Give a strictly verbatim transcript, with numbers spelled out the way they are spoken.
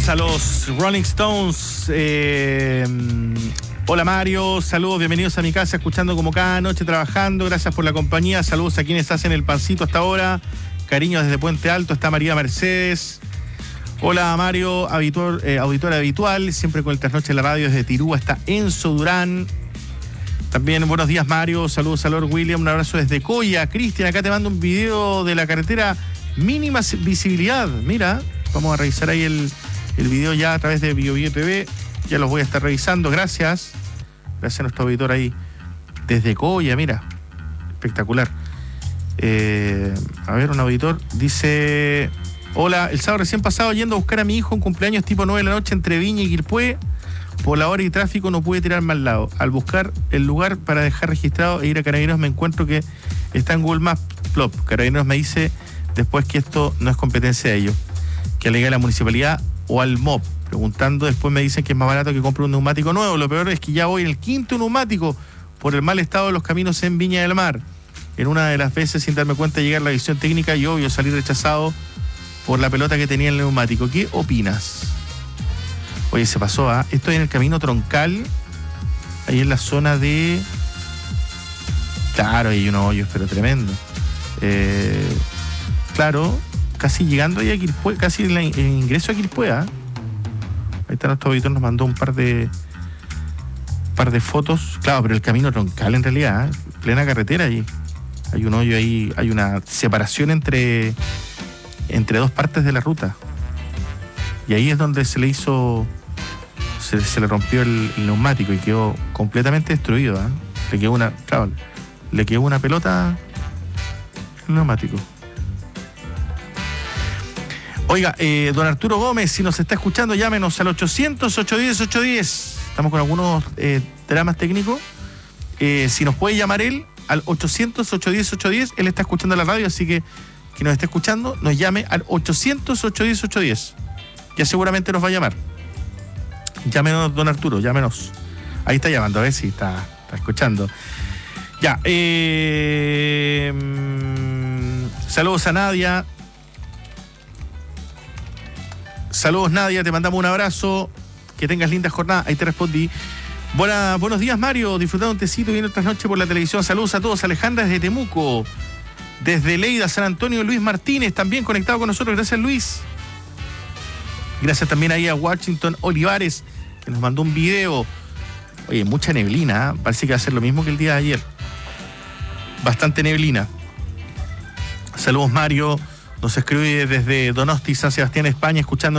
Tenemos a los Rolling Stones. Eh, hola Mario, saludos, bienvenidos a mi casa, escuchando como cada noche, trabajando. Gracias por la compañía, saludos a quienes hacen el pancito hasta ahora. Cariños desde Puente Alto, está María Mercedes. Hola Mario, auditor, eh, auditora habitual, siempre con el trasnoche en la radio desde Tirúa, está Enzo Durán. También buenos días Mario, saludos a Lord William, un abrazo desde Coya. Cristian, acá te mando un video de la carretera mínima visibilidad. Mira, vamos a revisar ahí el, el video ya a través de BioBio T V. Ya los voy a estar revisando, gracias. Gracias a nuestro auditor ahí desde Coya, mira, espectacular. Eh, a ver, un auditor dice: hola, el sábado recién pasado yendo a buscar a mi hijo en cumpleaños tipo nueve de la noche entre Viña y Quilpué. Por la hora y tráfico no pude tirarme al lado. Al buscar el lugar para dejar registrado e ir a Carabineros me encuentro que está en Google Maps. Plop. Carabineros me dice después que esto no es competencia de ellos, que alegue a la municipalidad o al M O P. Preguntando, después me dicen que es más barato que compre un neumático nuevo. Lo peor es que ya voy en el quinto neumático por el mal estado de los caminos en Viña del Mar. En una de las veces, sin darme cuenta, llegar a la visión técnica y obvio salir rechazado por la pelota que tenía el neumático. ¿Qué opinas? Oye, se pasó, ¿ah? ¿eh? Esto es en el camino troncal, ahí en la zona de... Claro, hay unos hoyos, pero tremendo. Eh, claro, casi llegando ahí a Quilpué, casi en el ingreso a Quilpué, ¿ah? ¿eh? Ahí está nuestro auditor, nos mandó un par de par de fotos. Claro, pero el camino troncal en realidad, ¿eh? Plena carretera allí. Hay un hoyo ahí, hay una separación entre, entre dos partes de la ruta. Y ahí es donde se le hizo... Se, se le rompió el, el neumático y quedó completamente destruido, ¿eh? Le quedó una, claro, le quedó una pelota el neumático. Oiga, eh, don Arturo Gómez, si nos está escuchando, llámenos al ochocientos, ochocientos diez, ochocientos diez. Estamos con algunos eh, dramas técnicos. Eh, si nos puede llamar él al ochocientos, ochocientos diez, ochocientos diez, él está escuchando la radio, así que quien nos esté escuchando, nos llame al ochocientos, ochocientos diez, ochocientos diez. Ya seguramente nos va a llamar. Llámenos, don Arturo, llámenos. Ahí está llamando, a ver si está, está escuchando. Ya, eh, saludos a Nadia. Saludos Nadia, te mandamos un abrazo. Que tengas lindas jornadas. Ahí te respondí. Buena, buenos días Mario, disfrutando un tecito viendo esta noche por la televisión. Saludos a todos. Alejandra desde Temuco. Desde Leida, San Antonio, Luis Martínez, también conectado con nosotros. Gracias Luis. Gracias también ahí a Washington Olivares, que nos mandó un video. Oye, mucha neblina, ¿eh? Parece que va a ser lo mismo que el día de ayer. Bastante neblina. Saludos Mario, nos escribe desde Donosti, San Sebastián, España, escuchando